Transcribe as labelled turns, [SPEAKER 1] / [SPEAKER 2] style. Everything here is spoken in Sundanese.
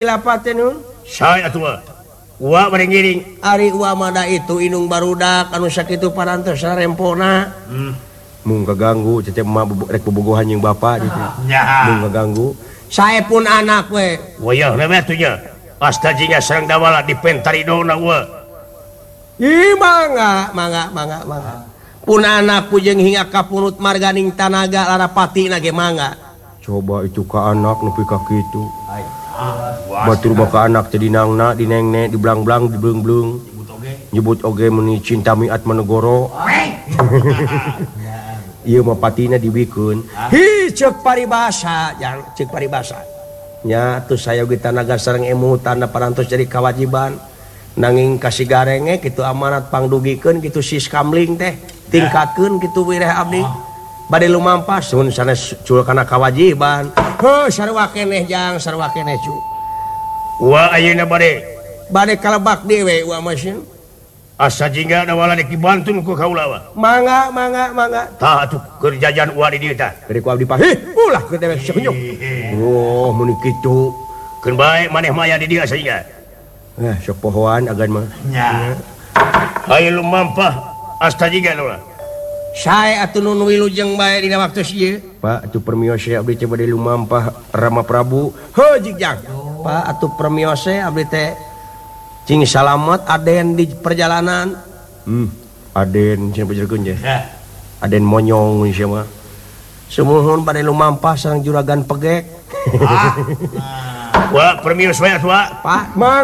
[SPEAKER 1] saya tua bering
[SPEAKER 2] Ari Uamada itu inung barudak anu sakit itu parantos rempona
[SPEAKER 3] mung kaganggu cecep mah rek bobogohan jeung bapak gitu mung kaganggu
[SPEAKER 2] saya pun anak we
[SPEAKER 1] wayah lemet tunya astajinya sareng dawala di pentaridona wa
[SPEAKER 2] ih mangga pun anakku jeung hingga kapunut marganing tanaga larapati na ge mangga
[SPEAKER 3] coba itu ka anak nepi ka kitu batur baka anak teh dinangna dinengne diblang-blang dibleung-bleung nyebut oge meuni cinta miat manegoro ieu mah patina dibikeun
[SPEAKER 2] hi ceuk paribasa yang ceuk paribasa
[SPEAKER 3] nya tuh saya ge tanaga sareng emu tanda parantos jadi kewajiban nanging kasih garenge kitu amanat pangdugikeun kitu sis kamling teh tingkatkeun kitu wireh abdi bade lumampas mun sanes cul kana kewajiban
[SPEAKER 2] heuh sarua keneh jang sarua keneh cu
[SPEAKER 1] wa ayeuna
[SPEAKER 2] bade kalebak dewe wa masin
[SPEAKER 1] asa jingga dawala dek dibantun ku kaula
[SPEAKER 2] mangga
[SPEAKER 1] tah atuh keur jajan wa di dieu tah
[SPEAKER 3] dari ku abdi pah
[SPEAKER 2] ulah keur dewe senyum
[SPEAKER 3] oh mun kitu
[SPEAKER 1] keun bae maneh maya di dieu saja
[SPEAKER 3] sok pohoan agan mah
[SPEAKER 1] nya hayu lumampah asta jingga dawala
[SPEAKER 2] saya atuh nu wilujeng bae dina waktu ieu
[SPEAKER 3] Pak atuh permiose abdi teh bade lumampah Rama Prabu
[SPEAKER 2] heuh jigjang Pak atuh permiose abdi teh cing salamet aden di perjalanan
[SPEAKER 3] aden cenah pajerkeun je aden monyong sia mah
[SPEAKER 2] sumuhun bade lumampah sareng juragan pegek
[SPEAKER 1] wa permios wae atuh
[SPEAKER 2] Pak